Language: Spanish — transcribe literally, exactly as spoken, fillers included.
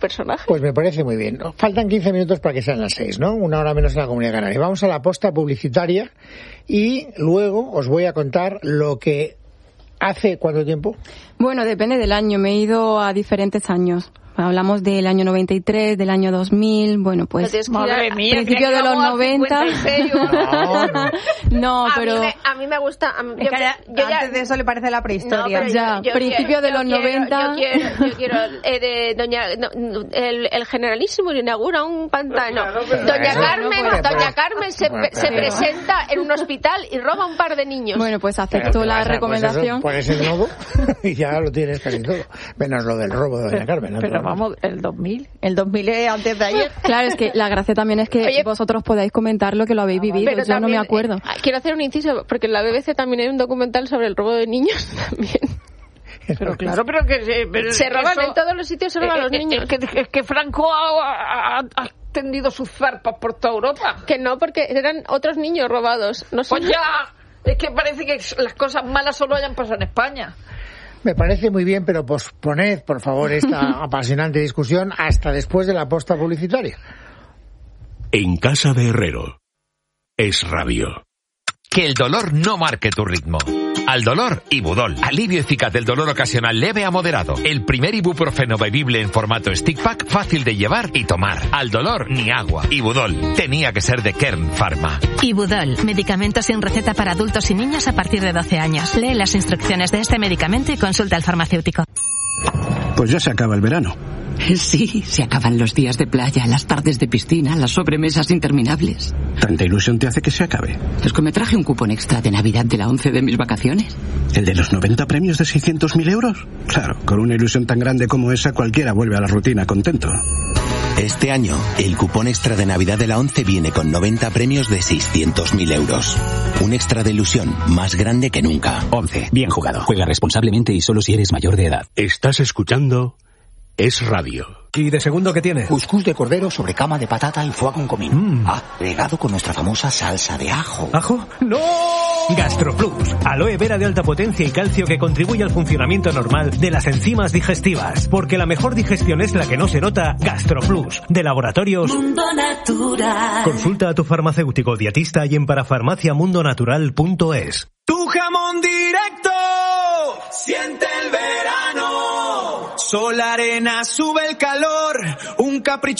personaje. Pues me parece muy bien. Faltan quince minutos para que sean las seis, ¿no? Una hora menos en la Comunidad Canaria. Vamos a la posta publicitaria y luego os voy a contar lo que hace ¿cuánto tiempo? Bueno, depende del año. Me he ido a diferentes años. Hablamos del año noventa y tres, del año dos mil, bueno, pues madre mía, principio de los noventa. No, no. No, a pero mí me, a mí me gusta. A mí, yo, Es que ya, yo ya, antes de eso le parece la prehistoria. No, pero Ya, yo, yo principio quiero, de los yo quiero, noventa. Yo quiero, yo quiero eh, de doña no, el, el generalísimo inaugura un pantano. Claro, pero doña eso Carmen, no puede, doña pero- Carmen se, Bueno, se pero- presenta en un hospital y roba un par de niños. bueno, pues Pero acepto te la vas a- recomendación. Pues eso, pones el nodo y ya lo tienes casi todo. Menos lo del robo de doña Carmen. ¿no? Pero vamos, el dos mil. El dos mil es antes de ayer. Claro, es que la gracia también es que Oye, vosotros podáis comentar lo que lo habéis vivido. Pero Yo no me también, acuerdo. eh, quiero hacer un inciso, porque en la B B C también hay un documental sobre el robo de niños también. Pero claro, pero que se, pero Se roban eso- en todos los sitios, se roban a los eh, eh, niños. Es que, es que Franco ha, ha, ha tendido sus zarpas por toda Europa. Que no, porque eran otros niños robados. No son... Pues ya, es que parece que las cosas malas solo hayan pasado en España. Me parece muy bien, pero posponed, por favor, esta apasionante discusión hasta después de la posta publicitaria. En casa de Herrero. Es Radio. Que el dolor no marque tu ritmo. Al dolor, Ibudol. Alivio eficaz del dolor ocasional leve a moderado. El primer ibuprofeno bebible en formato stick pack, fácil de llevar y tomar. Al dolor, ni agua. Ibudol. Tenía que ser de Kern Pharma. Ibudol, medicamento sin receta para adultos y niños a partir de doce años. Lee las instrucciones de este medicamento y consulta al farmacéutico. Pues ya se acaba el verano. Sí, se acaban los días de playa, las tardes de piscina, las sobremesas interminables. ¿Tanta ilusión te hace que se acabe? Es que me traje un cupón extra de Navidad de la once de mis vacaciones. ¿El de los noventa premios de seiscientos mil euros? Claro, con una ilusión tan grande como esa cualquiera vuelve a la rutina contento. Este año, el cupón extra de Navidad de la once viene con noventa premios de seiscientos mil euros. Un extra de ilusión más grande que nunca. once. Bien jugado. Juega responsablemente y solo si eres mayor de edad. Estás escuchando Es Radio. ¿Y de segundo qué tiene? Cuscús de cordero sobre cama de patata y foie con comino. Mm. Agregado con nuestra famosa salsa de ajo. ¿Ajo? ¡No! GastroPlus. Aloe vera de alta potencia y calcio que contribuye al funcionamiento normal de las enzimas digestivas. Porque la mejor digestión es la que no se nota. GastroPlus. De Laboratorios Mundo Natural. Consulta a tu farmacéutico dietista y en parafarmacia mundo natural punto es. Tu jamón directo. Siente el verano. Sol, arena, sube el calor. Un capricho